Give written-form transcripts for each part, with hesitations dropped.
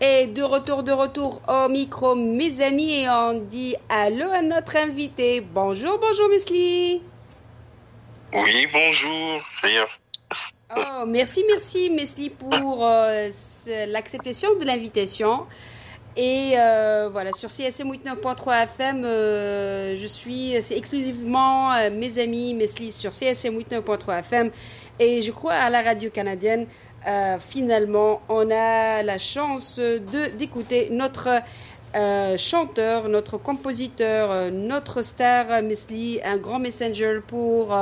Et de retour au micro, mes amis, et on dit allô à notre invité. Bonjour, bonjour, Mesli. Oui, bonjour. D'ailleurs, Oh, merci, Mesli, pour l'acceptation de l'invitation. Et voilà, sur CSM 89.3 FM, c'est exclusivement mes amis Mesli sur CSM 89.3 FM. Et je crois à la radio canadienne, finalement, on a la chance d'écouter notre chanteur, notre compositeur, notre star Mesli, un grand messenger pour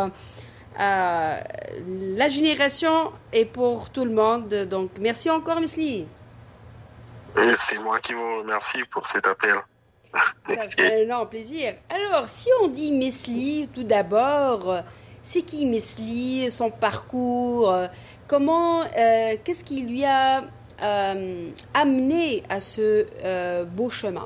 la génération et pour tout le monde. Donc, merci encore, Mesli. c'est moi qui vous remercie pour cet appel. Ça Et, fait un énorme plaisir. Alors, si on dit Mesli, tout d'abord, c'est qui Mesli, son parcours, qu'est-ce qui lui a amené à ce beau chemin?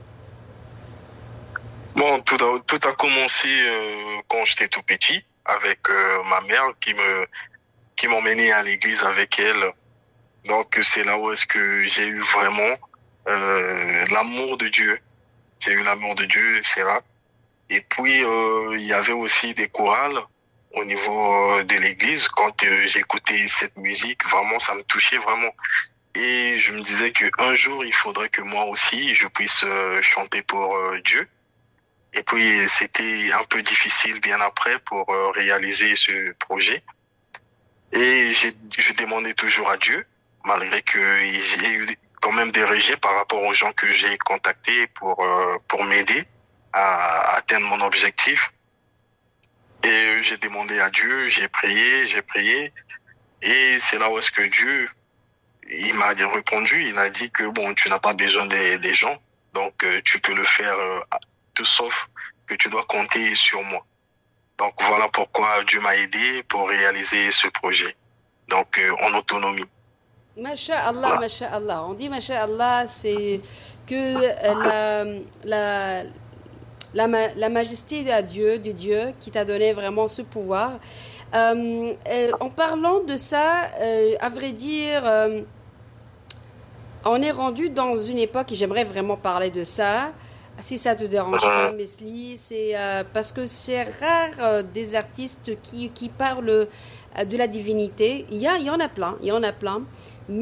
bon, tout a commencé quand j'étais tout petit avec ma mère qui m'emmenait à l'église avec elle. Donc, c'est là où est-ce que j'ai eu vraiment l'amour de Dieu. J'ai eu l'amour de Dieu, c'est là. Et puis, il y avait aussi des chorales au niveau de l'église. Quand j'écoutais cette musique, vraiment, ça me touchait vraiment. Et je me disais qu'un jour, il faudrait que moi aussi, je puisse chanter pour Dieu. Et puis, c'était un peu difficile bien après pour réaliser ce projet. Et je demandais toujours à Dieu, malgré que j'ai eu quand même des rejets par rapport aux gens que j'ai contactés pour m'aider à atteindre mon objectif. Et j'ai demandé à Dieu, j'ai prié. Et c'est là où est-ce que Dieu, il m'a répondu, il a dit que bon, tu n'as pas besoin des gens, donc tu peux le faire tout sauf que tu dois compter sur moi. Donc voilà pourquoi Dieu m'a aidé pour réaliser ce projet. Donc en autonomie. Masha'Allah, Voilà. Masha'Allah. On dit Masha'Allah, c'est que la majesté de Dieu qui t'a donné vraiment ce pouvoir. En parlant de ça, à vrai dire, on est rendu dans une époque et j'aimerais vraiment parler de ça. Si ça te dérange pas, Mhm. Mesli, c'est parce que c'est rare des artistes qui parlent de la divinité. Il y en a plein, il y en a plein.